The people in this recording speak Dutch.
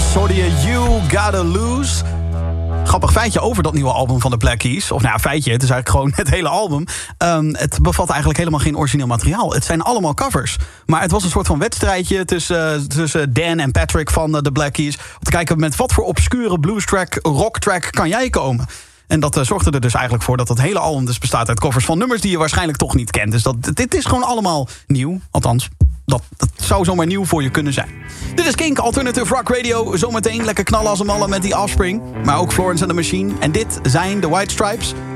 hoorde je You Gotta Lose. Grappig feitje over dat nieuwe album van de Black Keys. Of nou ja, feitje, het is eigenlijk gewoon het hele album. Het bevat eigenlijk helemaal geen origineel materiaal. Het zijn allemaal covers. Maar het was een soort van wedstrijdje tussen Dan en Patrick van de Black Keys. Om te kijken met wat voor obscure bluestrack, rocktrack kan jij komen. En dat zorgde er dus eigenlijk voor dat het hele album dus bestaat uit covers van nummers die je waarschijnlijk toch niet kent. Dus dit is gewoon allemaal nieuw. Althans, dat zou zomaar nieuw voor je kunnen zijn. Dit is Kink, Alternative Rock Radio. Zometeen lekker knallen als een malle met die Offspring. Maar ook Florence and the Machine. En dit zijn de White Stripes.